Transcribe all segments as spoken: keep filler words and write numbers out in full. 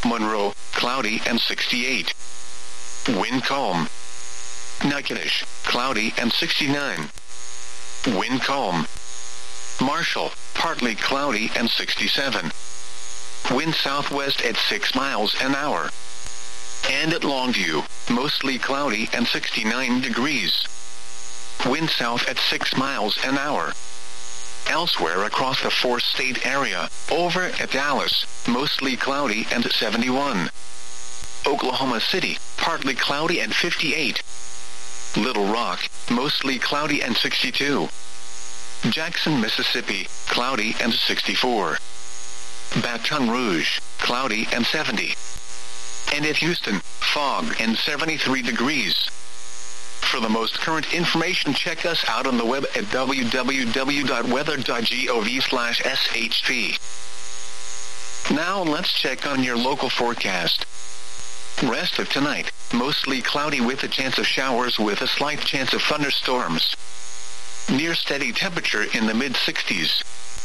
Monroe, cloudy and sixty-eight. Wind calm. Natchitoches, cloudy and sixty-nine. Wind calm. Marshall, partly cloudy and sixty-seven. Wind southwest at six miles an hour. And at Longview, mostly cloudy and sixty-nine degrees. Wind south at six miles an hour. Elsewhere across the four-state area, over at Dallas, mostly cloudy and seventy-one. Oklahoma City, partly cloudy and fifty-eight. Little Rock, mostly cloudy and sixty-two. Jackson, Mississippi, cloudy and sixty-four. Baton Rouge, cloudy and seventy. And at Houston, fog and seventy-three degrees. For the most current information, check us out on the web at w w w dot weather dot gov slash s h p. Now let's check on your local forecast. Rest of tonight, mostly cloudy with a chance of showers with a slight chance of thunderstorms. Near steady temperature in the mid sixties.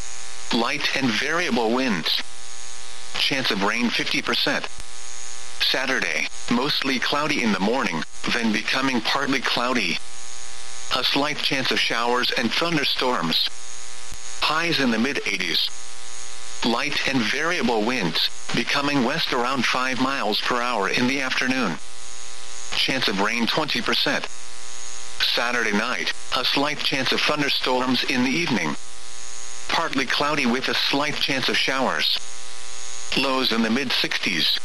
Light and variable winds. Chance of rain fifty percent. Saturday, mostly cloudy in the morning, then becoming partly cloudy. A slight chance of showers and thunderstorms. Highs in the mid eighties. Light and variable winds, becoming west around five miles per hour in the afternoon. Chance of rain twenty percent. Saturday night, a slight chance of thunderstorms in the evening. Partly cloudy with a slight chance of showers. Lows in the mid sixties.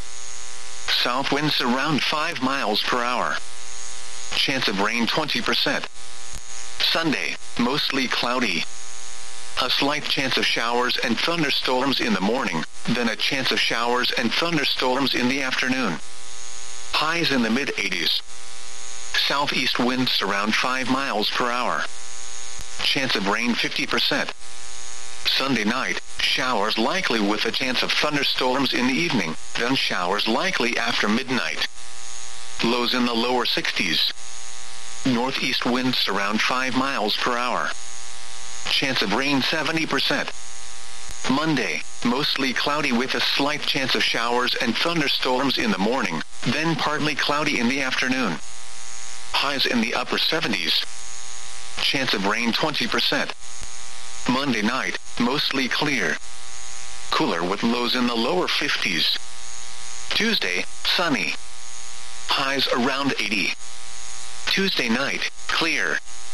South winds around five miles per hour. Chance of rain twenty percent. Sunday, mostly cloudy. A slight chance of showers and thunderstorms in the morning, then a chance of showers and thunderstorms in the afternoon. Highs in the mid eighties. Southeast winds around five miles per hour. Chance of rain fifty percent. Sunday night, showers likely with a chance of thunderstorms in the evening, then showers likely after midnight. Lows in the lower sixties. Northeast winds around five miles per hour. Chance of rain seventy percent. Monday, mostly cloudy with a slight chance of showers and thunderstorms in the morning, then partly cloudy in the afternoon. Highs in the upper seventies. Chance of rain twenty percent. Monday night, mostly clear. Cooler with lows in the lower fifties. Tuesday, sunny. Highs around eighty. Tuesday night, clear.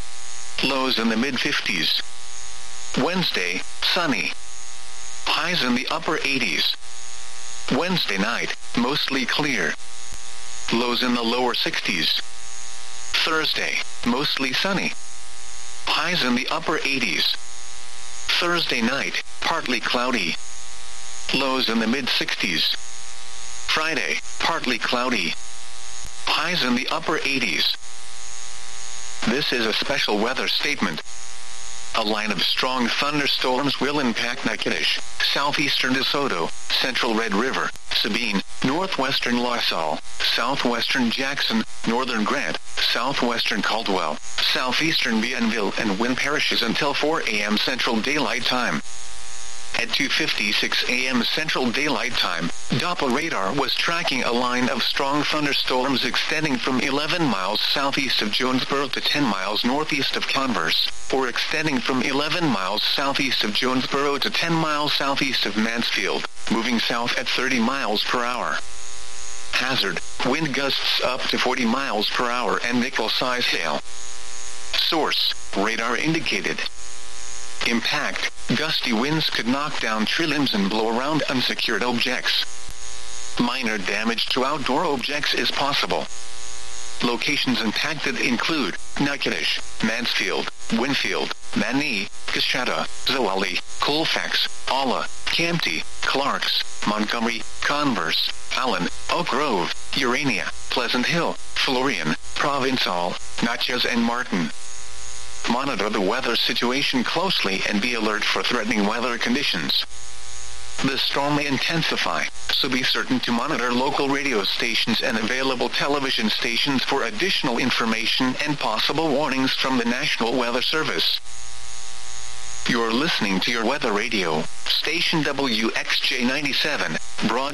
Lows in the mid fifties. Wednesday, sunny. Highs in the upper eighties. Wednesday night, mostly clear. Lows in the lower sixties. Thursday, mostly sunny. Highs in the upper eighties. Thursday night, partly cloudy. Lows in the mid sixties. Friday, partly cloudy. Highs in the upper eighties. This is a special weather statement. A line of strong thunderstorms will impact Natchitoches, southeastern DeSoto, central Red River, Sabine, northwestern La Salle, southwestern Jackson, northern Grant, southwestern Caldwell, southeastern Bienville and Wynn parishes until four a m Central Daylight Time. At two fifty-six a m Central Daylight Time, Doppler radar was tracking a line of strong thunderstorms extending from eleven miles southeast of Jonesboro to ten miles northeast of Converse, or extending from eleven miles southeast of Jonesboro to ten miles southeast of Mansfield, moving south at thirty miles per hour. Hazard, wind gusts up to forty miles per hour and nickel-size hail. Source, radar indicated. Impact, gusty winds could knock down tree limbs and blow around unsecured objects. Minor damage to outdoor objects is possible. Locations impacted include Natchitoches, Mansfield, Winfield, Many, Coshada, Zwolle, Colfax, Alla, Campti, Clarks, Montgomery, Converse, Allen, Oak Grove, Urania, Pleasant Hill, Florian, Provençal, Natchez and Martin. Monitor the weather situation closely and be alert for threatening weather conditions. The storm may intensify, so be certain to monitor local radio stations and available television stations for additional information and possible warnings from the National Weather Service. You're listening to your weather radio, station W X J ninety-seven, broad